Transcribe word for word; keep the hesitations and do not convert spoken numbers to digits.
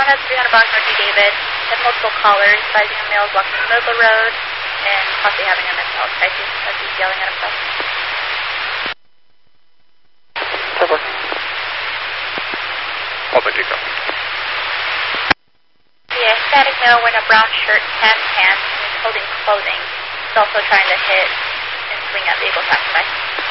one has three hundred blocks North D. David, had multiple callers, advising a male is walking in the middle of the road, and possibly having a mental health crisis as he's yelling at himself. Over. Open Chico. Yeah, Hispanic male wearing a brown shirt, tan pants, and he's holding clothing. He's also trying to hit and swing at vehicle passerby.